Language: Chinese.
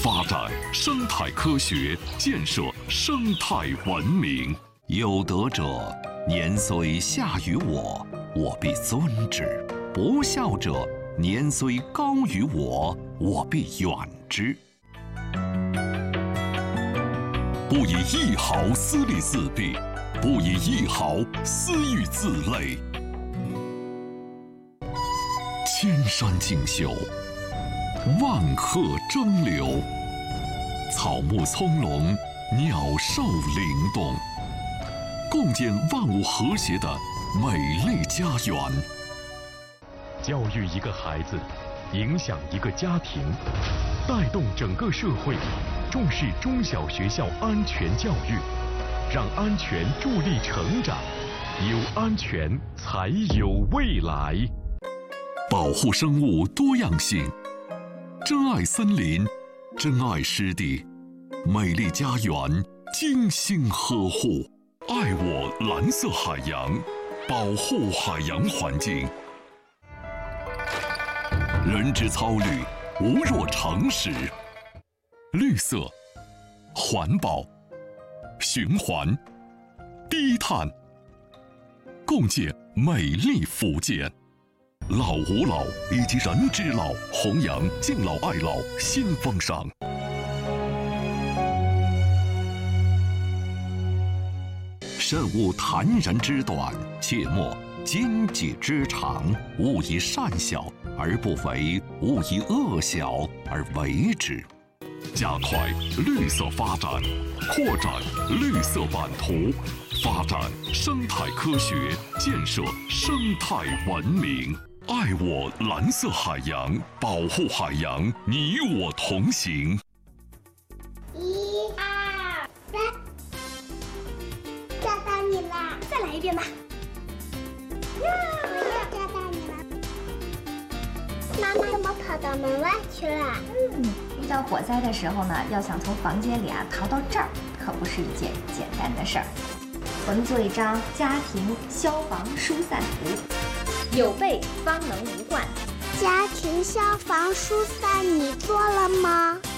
发展生态科学，建设生态文明。有德者，年虽下于我，我必尊之；不孝者，年虽高于我，我必远之。不以一毫私利自弊，不以一毫私欲自累。千山竞秀，万壑争流，草木葱茏，鸟兽灵动，共建万物和谐的美丽家园。 教育一个孩子，影响一个家庭，带动整个社会，重视中小学校安全教育，让安全助力成长，有安全才有未来。 保护生物多样性，珍爱森林，珍爱湿地，美丽家园精心呵护。爱我蓝色海洋，保护海洋环境。人之操虑，无若诚实。绿色、环保、循环、低碳，共建美丽福建。老吾老以及人之老，弘扬敬老爱老新风尚。慎勿谗人之短，切莫奸己之长。勿以善小而不为，勿以恶小而为之。加快绿色发展，扩展绿色版图，发展生态科学，建设生态文明。爱我蓝色海洋，保护海洋，你我同行。 1、2、3，抓到你了！ 再来一遍吧。 我又抓到你了。妈妈怎么跑到门外去了？ 遇到火灾的时候呢，要想从房间里逃到这儿，可不是一件简单的事儿。我们做一张家庭消防疏散图，有备方能无患。 家庭消防疏散你做了吗？